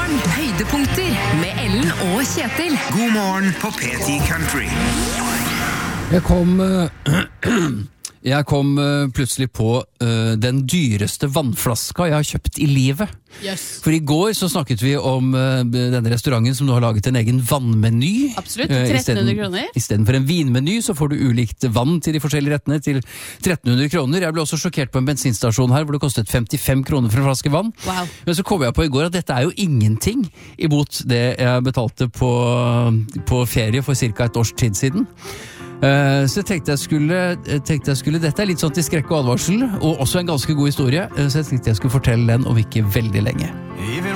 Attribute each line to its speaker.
Speaker 1: morgen, høydepunkter med Ellen og Kjetil.
Speaker 2: God morgen på P10 Country.
Speaker 3: Jeg kom plutselig på den dyreste vannflaska jeg har kjøpt i livet.
Speaker 4: Yes.
Speaker 3: For i går så snakket vi om denne restauranten som nå har laget en egen vannmeny.
Speaker 4: Absolutt, 1300 kroner.
Speaker 3: I stedet for en vinmeny så får du ulikt vann til de forskjellige rettene til 1300 kroner. Jeg ble også sjokkert på en bensinstasjon her hvor det kostet 55 kroner for en flaske vann.
Speaker 4: Wow.
Speaker 3: Men så kom jeg på i går at dette er jo ingenting imot det jeg betalte på ferie for cirka et års tid siden. Så jeg tenkte jeg skulle dette er litt sånn til skrekk og advarsel, og også en ganske god historie, så jeg tenkte jeg skulle fortelle den om ikke veldig lenge.
Speaker 2: I